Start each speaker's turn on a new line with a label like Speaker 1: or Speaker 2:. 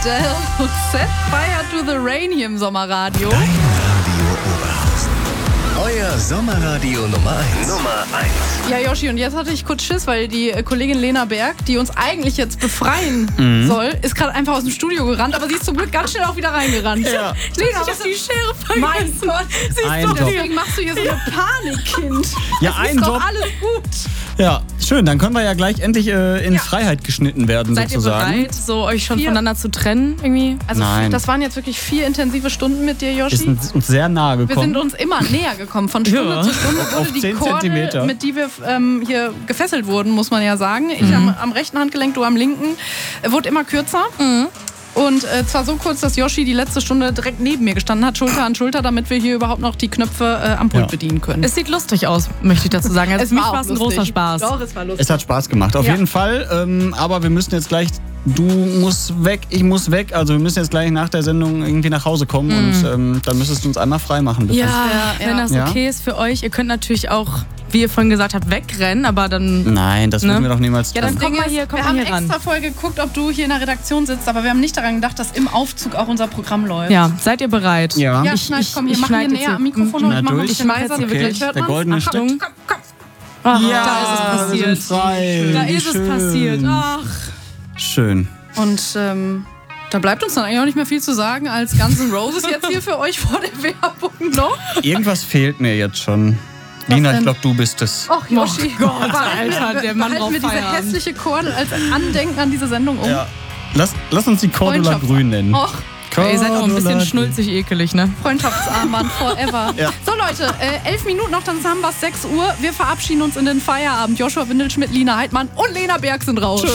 Speaker 1: Adele und Set Fire to the Rain hier im Sommerradio.
Speaker 2: Dein Radio Oberhausen. Euer Sommerradio Nummer 1.
Speaker 1: Ja, Yoshi, und jetzt hatte ich kurz Schiss, weil die Kollegin Lena Berg, die uns eigentlich jetzt befreien soll, ist gerade einfach aus dem Studio gerannt, aber sie ist zum Glück ganz schnell auch wieder reingerannt.
Speaker 3: Ja.
Speaker 1: Lena, ich hab die Schere vergessen. Mein Gott,
Speaker 3: Ein Job.
Speaker 1: deswegen machst du hier so eine Panik, Kind.
Speaker 3: Ja,
Speaker 1: Es
Speaker 3: ein
Speaker 1: ist doch
Speaker 3: Job.
Speaker 1: alles gut.
Speaker 3: Ja, schön. Dann können wir ja gleich endlich in Freiheit geschnitten werden,
Speaker 4: Seid
Speaker 3: sozusagen.
Speaker 4: ihr bereit, so euch schon
Speaker 1: 4
Speaker 4: voneinander zu trennen irgendwie?
Speaker 1: Also
Speaker 3: Nein.
Speaker 1: das waren jetzt wirklich 4 intensive Stunden mit dir, Yoshi.
Speaker 3: Ist uns sehr nahe
Speaker 1: Wir
Speaker 3: gekommen.
Speaker 1: sind uns immer näher gekommen. Von Stunde
Speaker 4: Ja.
Speaker 1: zu Stunde wurde
Speaker 3: Auf
Speaker 1: die
Speaker 3: 10
Speaker 1: Kordel,
Speaker 3: Zentimeter.
Speaker 1: mit die wir hier gefesselt wurden, muss man ja sagen. Ich am rechten Handgelenk, du am linken, wurde immer kürzer. Und zwar so kurz, dass Yoshi die letzte Stunde direkt neben mir gestanden hat, Schulter an Schulter, damit wir hier überhaupt noch die Knöpfe am Pult
Speaker 3: Ja.
Speaker 1: bedienen können.
Speaker 4: Es sieht lustig aus, möchte ich dazu sagen. Also für mich war es ein großer Spaß.
Speaker 1: Doch, es war lustig.
Speaker 3: Es hat Spaß gemacht, auf
Speaker 1: Ja.
Speaker 3: jeden Fall. Aber wir müssen jetzt gleich, du musst weg, ich muss weg. Also wir müssen jetzt gleich nach der Sendung irgendwie nach Hause kommen und dann müsstest du uns einmal frei machen, bitte.
Speaker 4: Ja, wenn das
Speaker 3: Ja.
Speaker 4: okay ist für euch. Ihr könnt natürlich auch, wie ihr vorhin gesagt habt, wegrennen, aber dann...
Speaker 3: Nein, das würden wir doch niemals
Speaker 4: Ja,
Speaker 3: tun.
Speaker 4: dann komm mal hier,
Speaker 1: wir haben
Speaker 4: hier ran.
Speaker 1: extra vorher geguckt, ob du hier in der Redaktion sitzt, aber wir haben nicht daran gedacht, dass im Aufzug auch unser Programm läuft.
Speaker 4: Ja, seid ihr bereit?
Speaker 3: Ja.
Speaker 1: Ja, schneid, komm, hier,
Speaker 4: ich
Speaker 1: mach hier
Speaker 4: schneid
Speaker 1: näher
Speaker 4: jetzt
Speaker 1: am Mikrofon und
Speaker 3: Na,
Speaker 1: ich mach noch ein
Speaker 3: durch.
Speaker 1: bisschen leiser.
Speaker 4: Okay.
Speaker 1: Vielleicht hört
Speaker 3: Der
Speaker 1: man's.
Speaker 3: goldene
Speaker 1: Ach,
Speaker 3: Schritt.
Speaker 1: komm.
Speaker 4: Aha,
Speaker 3: Ja,
Speaker 4: da ist es passiert.
Speaker 3: wir sind frei.
Speaker 4: Da
Speaker 3: Wie
Speaker 4: ist es
Speaker 3: schön.
Speaker 4: passiert. Ach.
Speaker 3: Schön.
Speaker 1: Und da bleibt uns dann eigentlich auch nicht mehr viel zu sagen als Guns N' Roses jetzt hier für euch vor der Werbung noch.
Speaker 3: Irgendwas fehlt mir jetzt schon. Lina,
Speaker 1: denn?
Speaker 3: ich glaube, du bist es.
Speaker 1: Och, Yoshi.
Speaker 4: Oh Gott, Alter, der Mann
Speaker 1: behalten
Speaker 4: braucht
Speaker 1: wir diese
Speaker 4: Feierabend.
Speaker 1: hässliche Kordel als Andenken an diese Sendung um.
Speaker 3: Ja. Lass uns die Cordula
Speaker 1: Freundschafts-
Speaker 3: Grün nennen.
Speaker 1: Och,
Speaker 4: Ihr seid auch ein bisschen
Speaker 3: Cordula
Speaker 4: schnulzig ekelig, ne?
Speaker 1: Freundschaftsarmband forever.
Speaker 3: Ja.
Speaker 1: So Leute, 11 Minuten noch, dann haben wir es 6 Uhr. Wir verabschieden uns in den Feierabend. Joshua Windelschmidt, Lina Heidmann und Lena Berg sind raus.